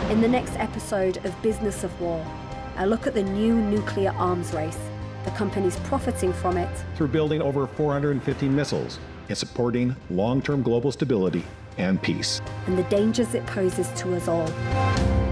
In the next episode of Business of War, a look at the new nuclear arms race, the companies profiting from it, through building over 450 missiles and supporting long-term global stability and peace, and the dangers it poses to us all.